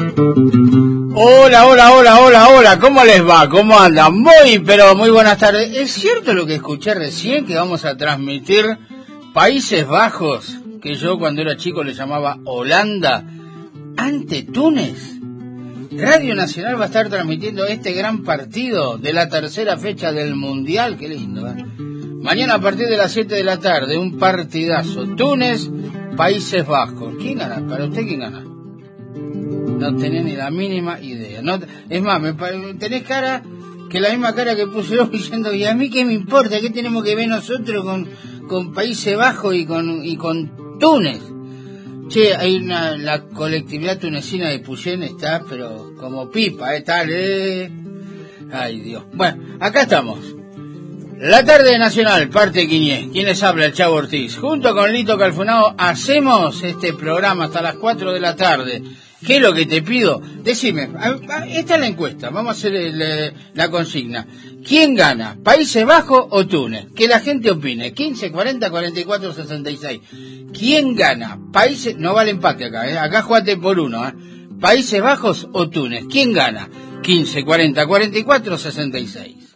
Hola, hola, hola, hola, hola, ¿cómo les va? ¿Cómo andan? Pero muy buenas tardes. ¿Es cierto lo que escuché recién, que vamos a transmitir Países Bajos, que yo cuando era chico le llamaba Holanda, ante Túnez? Radio Nacional va a estar transmitiendo este gran partido de la tercera fecha del Mundial, qué lindo, ¿eh? Mañana a partir de las 7 de la tarde, un partidazo. Túnez, Países Bajos. ¿Quién gana? ¿Para usted quién gana? No tenés ni la mínima idea. No, es más, tenés cara, que la misma cara que puse yo diciendo, ¿y a mí qué me importa? ¿Qué tenemos que ver nosotros con Países Bajos y con Túnez? Che, hay la colectividad tunecina de Puyén está, pero como pipa, tal, Ay, Dios. Bueno, acá estamos. La tarde nacional, parte Quiñé. ¿Quién les habla? El Chavo Ortiz. Junto con Lito Calfunao hacemos este programa hasta las 4 de la tarde. ¿Qué es lo que te pido? Decime, esta es la encuesta, vamos a hacer la consigna. ¿Quién gana? ¿Países Bajos o Túnez? Que la gente opine. 15, 40, 44, 66. ¿Quién gana? Países, no vale empate acá, acá jugate por uno, ¿Países Bajos o Túnez? ¿Quién gana? 15, 40, 44, 66.